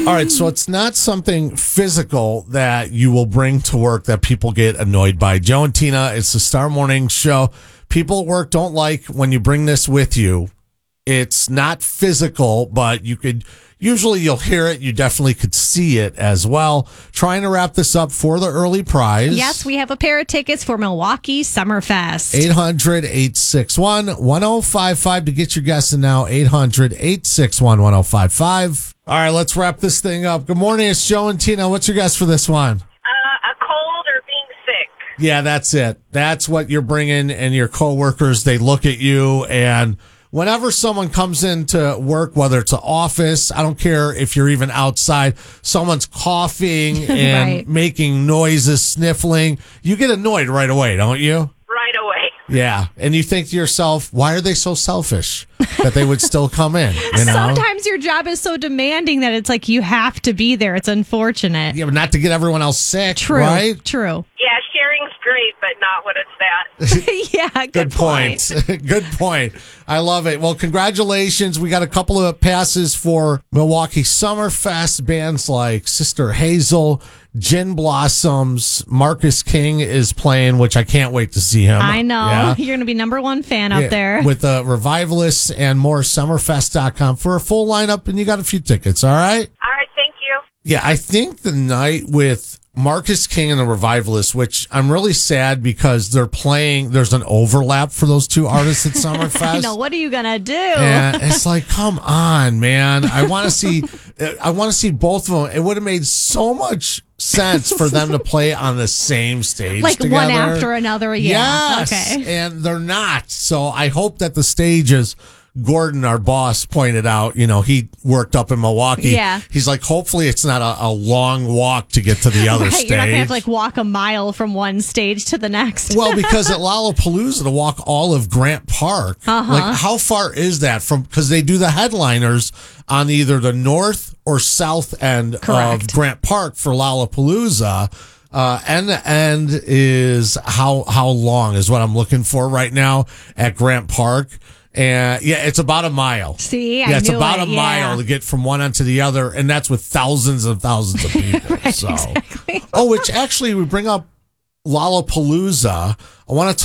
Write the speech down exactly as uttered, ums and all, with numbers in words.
All right, so it's not something physical that you will bring to work that people get annoyed by. Joe and Tina, it's the Star Morning Show. People at work don't like when you bring this with you. It's not physical, but you could usually you'll hear it. You definitely could see it as well. Trying to wrap this up for the early prize. Yes, we have a pair of tickets for Milwaukee Summerfest. eight hundred, eight six one, one oh five five to get your guess in now. eight hundred, eight six one, one oh five five. All right, let's wrap this thing up. Good morning, it's Joe and Tina. What's your guess for this one? Uh, a cold or being sick. Yeah, that's it. That's what you're bringing, and your coworkers, they look at you, and whenever someone comes into work, whether it's an office, I don't care if you're even outside, someone's coughing and Right. making noises, sniffling, you get annoyed right away, don't you? Right away. Yeah, and you think to yourself, why are they so selfish that they would still come in? You know? Sometimes your job is so demanding that it's like you have to be there. It's unfortunate. Yeah, but not to get everyone else sick, True. right? True. Yeah, sharing's great, but not when it's that. yeah, good, Good point. Good point. I love it. Well, congratulations. We got a couple of passes for Milwaukee Summerfest. Bands like Sister Hazel, Gin Blossoms, Marcus King is playing, which I can't wait to see him. I know. Yeah. You're going to be number one fan up Yeah, there. with the Revivalists and more, summerfest dot com for a full lineup, and you got a few tickets, all right? All right, thank you. Yeah, I think the night with Marcus King and the Revivalists, which I'm really sad because they're playing, there's an overlap for those two artists at Summerfest. I know. What are you going to do? And it's like, come on, man. I want to see, I want to see both of them. It would have made so much sense for them to play on the same stage like together. one after another. Yeah. Yes, Okay. and they're not. So I hope that the stages, Gordon, our boss, pointed out, you know, he worked up in Milwaukee. Yeah. He's like, hopefully it's not a, a long walk to get to the other Right, stage. you're not going to have to like walk a mile from one stage to the next. Well, because at Lollapalooza to walk all of Grant Park, Uh-huh. like how far is that from? Because they do the headliners on either the north or south end Correct. of Grant Park for Lollapalooza. Uh, end to end is how how long is what I'm looking for right now at Grant Park. And yeah, it's about a mile. See, I yeah, it's knew about it, a yeah. mile to get from one end to the other, and that's with thousands and thousands of people. Right, so, exactly. oh, which actually we bring up Lollapalooza. I want to talk.